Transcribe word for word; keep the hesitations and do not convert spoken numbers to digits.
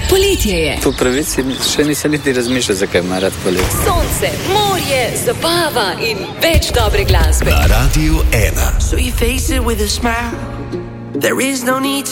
Poletje je. Po pravici še nisem niti razmišljal, zakaj ima rad poletje. Sonce, morje, zabava in več dobre glasbe. Na Radiu ena. So you face it with a smile. There is no need